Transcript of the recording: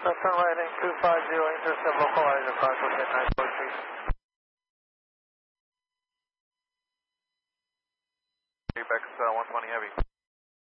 Left turn right in 250, intercept localizer, car to 943. Apex 120 heavy.